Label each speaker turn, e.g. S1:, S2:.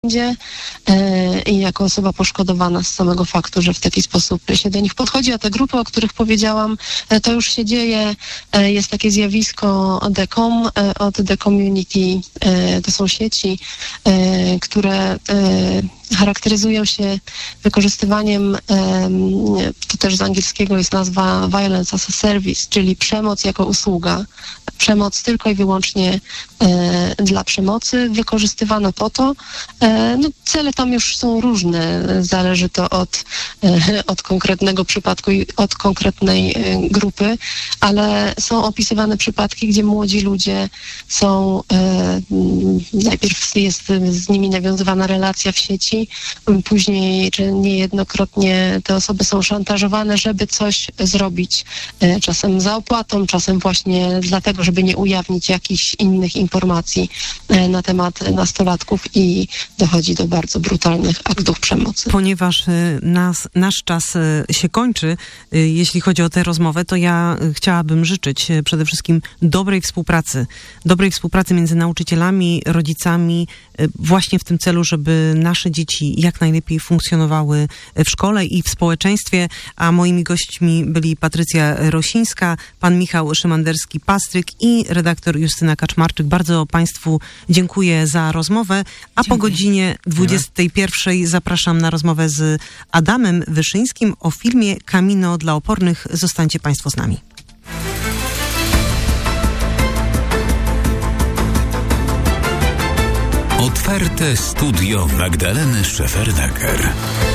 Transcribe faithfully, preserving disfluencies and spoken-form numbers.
S1: i jako osoba poszkodowana z samego faktu, że w taki sposób się do nich podchodzi, a te grupy, o których powiedziałam, to już się dzieje. Jest takie zjawisko D C O M od The Community, to są sieci, które charakteryzują się wykorzystywaniem, to też z angielskiego jest nazwa Violence as a Service, czyli przemoc jako usługa. Przemoc tylko i wyłącznie e, dla przemocy, wykorzystywana po to. E, no, cele tam już są różne, zależy to od, e, od konkretnego przypadku i od konkretnej e, grupy, ale są opisywane przypadki, gdzie młodzi ludzie są, e, najpierw jest z nimi nawiązywana relacja w sieci, później, czy niejednokrotnie te osoby są szantażowane, żeby coś zrobić, e, czasem za opłatą, czasem właśnie dlatego, żeby nie ujawnić jakichś innych informacji na temat nastolatków i dochodzi do bardzo brutalnych aktów przemocy.
S2: Ponieważ nas, nasz czas się kończy, jeśli chodzi o tę rozmowę, to ja chciałabym życzyć przede wszystkim dobrej współpracy, dobrej współpracy między nauczycielami, rodzicami, właśnie w tym celu, żeby nasze dzieci jak najlepiej funkcjonowały w szkole i w społeczeństwie, a moimi gośćmi byli Patrycja Rosińska, pan Michał Szymanderski-Pastryk i redaktor Justyna Kaczmarczyk. Bardzo Państwu dziękuję za rozmowę, a dziękuję. Po godzinie dwudziestej pierwszej zapraszam na rozmowę z Adamem Wyszyńskim o filmie Camino dla opornych. Zostańcie Państwo z nami.
S3: Otwarte studio Magdaleny Szeferdaker.